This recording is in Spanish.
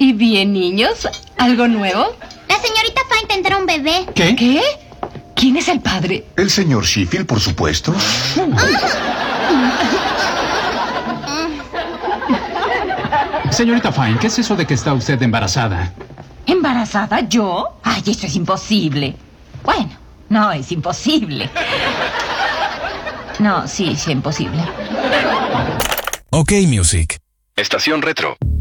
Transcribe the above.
¿Y bien, niños? ¿Algo nuevo? La señorita Fine tendrá un bebé. ¿Qué? ¿Qué? ¿Quién es el padre? El señor Sheffield, por supuesto. Señorita Fine, ¿qué es eso de que está usted embarazada? ¿Embarazada yo? Ay, eso es imposible. Bueno, no es imposible. No, sí, es imposible. OK Music. Estación Retro.